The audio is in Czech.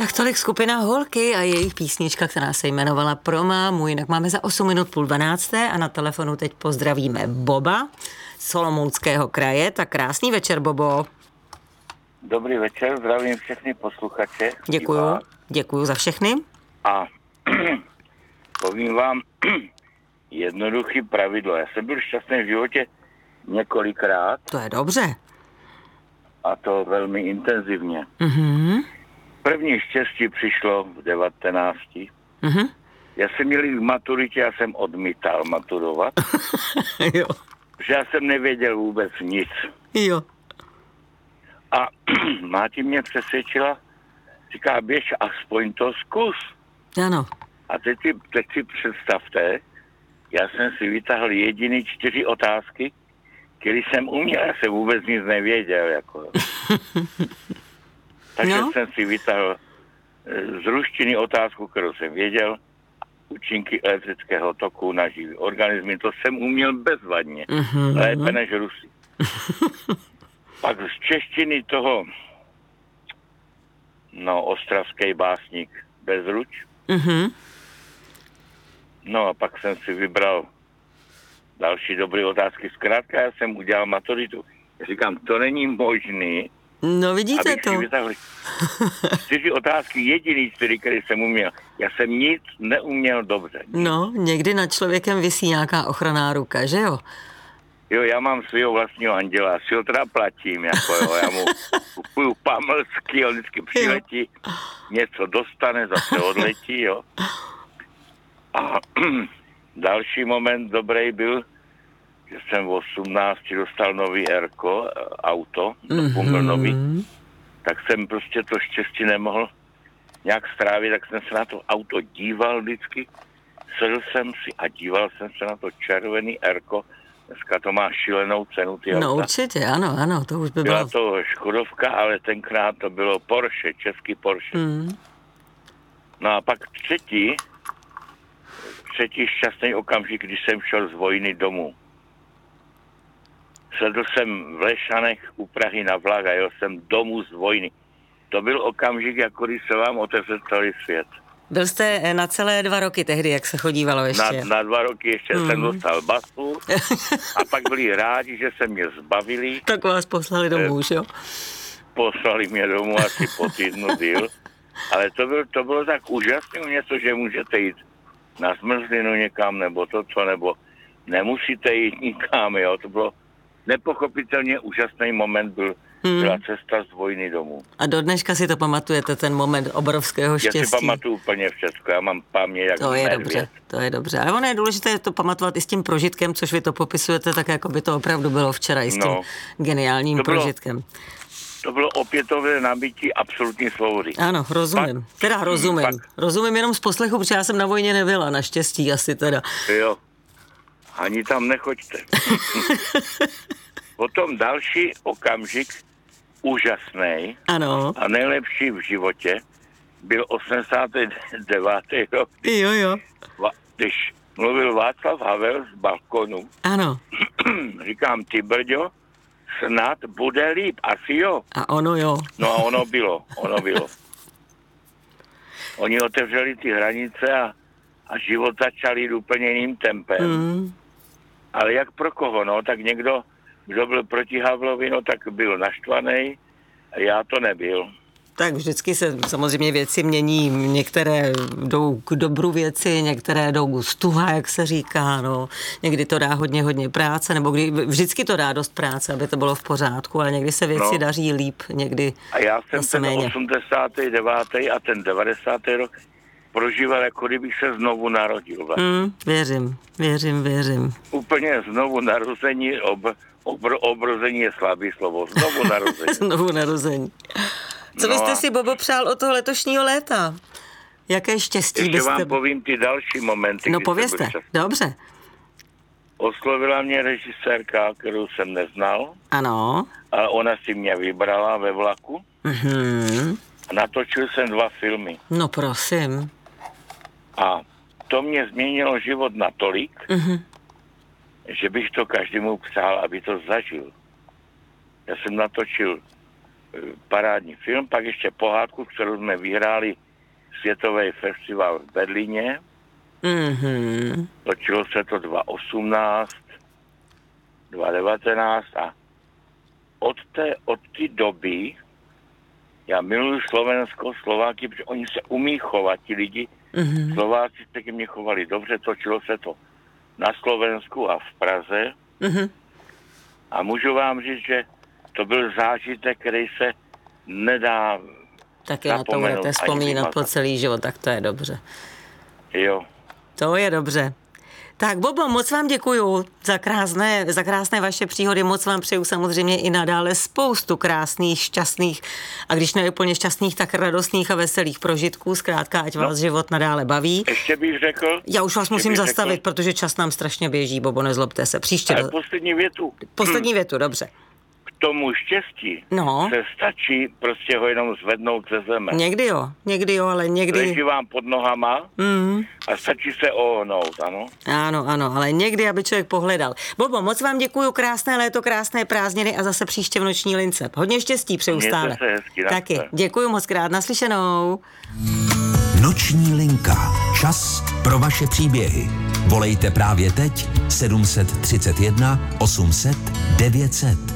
Tak tolik skupina Holky a jejich písnička, která se jmenovala Pro mámu. Jinak máme za 8 minut 11:30 a na telefonu teď pozdravíme Boba z Olomouckého kraje. Tak krásný večer, Bobo. Dobrý večer, zdravím všechny posluchače. Děkuju za všechny. A povím vám jednoduché pravidlo. Já jsem byl šťastný v životě několikrát. To je dobře. A to velmi intenzivně. První štěstí přišlo v 19. Já jsem měl k maturitě, já jsem odmítal maturovat. Jo. Že já jsem nevěděl vůbec nic. Jo. A máti mě přesvědčila, říká, běž aspoň to zkus. Ano. A teď si představte, já jsem si vytáhl jediný 4 otázky, které jsem uměl, já jsem vůbec nic nevěděl. Jako. Takže jsem si vytáhl z ruštiny otázku, kterou jsem věděl, účinky elektrického toku na živý organismy, to jsem uměl bezvadně, lépe než Rusy. Pak z češtiny toho, ostravský básník Bezruč. No a pak jsem si vybral další dobré otázky. Zkrátka, já jsem udělal maturitu. Já říkám, to není možný. No vidíte to. 4 otázky, jediný 4, které jsem uměl. Já jsem nic neuměl dobře. No, někdy nad člověkem visí nějaká ochranná ruka, že jo? Jo, já mám svého vlastního anděla, si ho teda platím, já mu kupuju pamlsky, on vždycky přiletí, něco dostane, zase odletí, jo. A další moment dobrý byl, že jsem v 18 dostal nový Erko, auto, nový, tak jsem prostě to štěstí nemohl nějak strávit, tak jsem se na to auto díval vždycky, sedl jsem si a díval jsem se na to červený Erko. Dneska to má šílenou cenu, ty auta. No určitě, ano, to už by bylo. Byla to Škodovka, ale tenkrát to bylo Porsche, český Porsche. No a pak třetí šťastný okamžik, když jsem šel z vojny domů. Sedl jsem v Lešanech u Prahy na vlak a jel jsem domů z vojny. To byl okamžik, jako když se vám otevřel celý svět. Byl jste na celé 2 roky tehdy, jak se chodívalo ještě? Na 2 roky ještě jsem dostal basu a pak byli rádi, že se mě zbavili. Tak vás poslali domů, jo? Poslali mě domů asi po týdnu díl. Ale to bylo tak úžasné něco, že můžete jít na zmrzlinu někam, nebo nebo nemusíte jít nikam, jo. To bylo nepochopitelně úžasný moment, byla cesta z vojny domů. A do dneška si to pamatujete, ten moment obrovského štěstí? Já si pamatuju úplně všechno, já mám paměť jak medvěd. To je dobře. Ale ono je důležité to pamatovat i s tím prožitkem, což vy to popisujete, tak jako by to opravdu bylo včera i s tím geniálním prožitkem. To bylo opětovné nabití absolutní svobody. Ano, rozumím. Rozumím jenom z poslechu, protože já jsem na vojně nebyla, naštěstí asi teda. Jo, ani tam nechoďte. Potom další okamžik, úžasný a nejlepší v životě, byl 89. rok. Jo. Když mluvil Václav Havel z balkonu. Ano. Říkám, ty brďo, snad bude líp, asi jo. A ono jo. No a ono bylo. Oni otevřeli ty hranice a život začal jít úplně jiným tempem. Ale jak pro koho, tak někdo, kdo byl proti Havlovi, tak byl naštvaný, a já to nebyl. Tak vždycky se samozřejmě věci mění, některé jdou k dobru věci, některé jdou z tuha, jak se říká, někdy to dá hodně práce, nebo vždycky to dá dost práce, aby to bylo v pořádku, ale někdy se věci daří líp, někdy a já jsem ten 89. a ten 90. rok prožíval, jako kdybych se znovu narodil. Věřím. Úplně znovu narození, obrození je slabý slovo, znovu narození. Co byste si, Bobo, přál od toho letošního léta? Jaké štěstí ještě byste... vám povím ty další momenty. No povězte, dobře. Oslovila mě režisérka, kterou jsem neznal. Ano. Ale ona si mě vybrala ve vlaku. A natočil jsem 2 filmy. No prosím. A to mě změnilo život natolik, že bych to každému přál, aby to zažil. Já jsem natočil parádní film, pak ještě pohádku, kterou jsme vyhráli světový festival v Berlíně. Mhm. Točilo se to 2018, 2019 a od té doby já miluji Slovensko, Slováky, protože oni se umí chovat, ti lidi. Mhm. Slováci se ke mně chovali dobře, točilo se to na Slovensku a v Praze. Mhm. A můžu vám říct, že to byl zážitek, který se nedá Taky na to budete vzpomínat po celý život, tak to je dobře. Jo. To je dobře. Tak Bobo, moc vám děkuju za krásné vaše příhody, moc vám přeju samozřejmě i nadále spoustu krásných, šťastných a když ne úplně šťastných, tak radostných a veselých prožitků, zkrátka, ať vás život nadále baví. Ještě bych řekl... Já už vás musím zastavit, protože čas nám strašně běží, Bobo, nezlobte se. Příště... Ale poslední větu. Poslední větu, dobře. K tomu štěstí se stačí prostě ho jenom zvednout ze zeme. Někdy jo, ale někdy... Leží vám pod nohama a stačí se ohnout, ano? Ano, ale někdy, aby člověk pohledal. Bobo, moc vám děkuju, krásné léto, krásné prázdniny a zase příště v noční lince. Hodně štěstí přeju stále. Mějte se hezky, taky, děkuju moc krát, naslyšenou. Noční linka. Čas pro vaše příběhy. Volejte právě teď 731 800 900.